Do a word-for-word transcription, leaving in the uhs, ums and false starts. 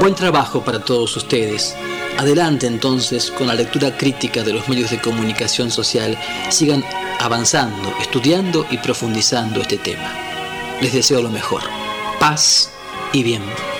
Buen trabajo para todos ustedes. Adelante entonces con la lectura crítica de los medios de comunicación social. Sigan avanzando, estudiando y profundizando este tema. Les deseo lo mejor. Paz y bien.